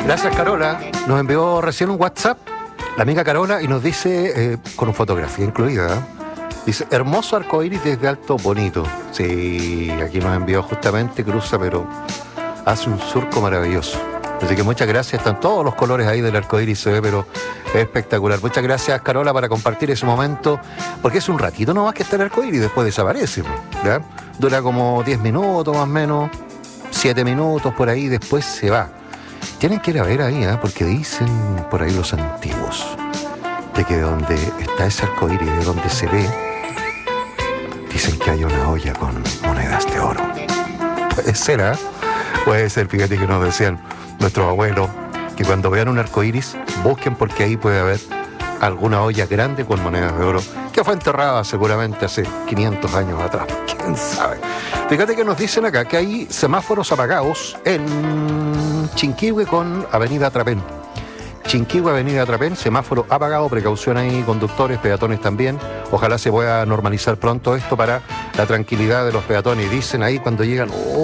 Gracias, Carola. Nos envió recién un WhatsApp la amiga Carola y nos dice, con una fotografía incluida, dice, hermoso arcoíris desde Alto Bonito. Sí, aquí nos envió justamente, cruza, pero hace un surco maravilloso. Así que muchas gracias, están todos los colores ahí del arcoíris, se ve, pero es espectacular. Muchas gracias, Carola, para compartir ese momento, porque es un ratito nomás que está el arcoíris, después desaparece, ¿ya? Dura como 10 minutos más o menos, 7 minutos por ahí, después se va. Tienen que ir a ver ahí, porque dicen por ahí los antiguos, de que donde está ese arcoíris, de donde se ve, dicen que hay una olla con monedas de oro. Puede ser, Puede ser, fíjate que nos decían nuestros abuelos que cuando vean un arcoíris, busquen porque ahí puede haber alguna olla grande con monedas de oro que fue enterrada seguramente hace 500 años atrás. ¿Quién sabe? Fíjate que nos dicen acá que hay semáforos apagados en Chinquihue con Avenida Trapén. Chinquihue, Avenida Trapén, semáforo apagado, precaución ahí, conductores, peatones también. Ojalá se pueda normalizar pronto esto para la tranquilidad de los peatones. Y dicen ahí cuando llegan,